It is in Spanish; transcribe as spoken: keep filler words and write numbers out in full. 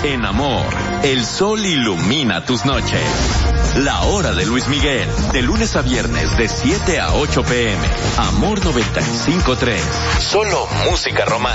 En Amor, el sol ilumina tus noches. La hora de Luis Miguel, de lunes a viernes de siete a ocho pm. Amor noventa y cinco punto tres. Solo música romántica.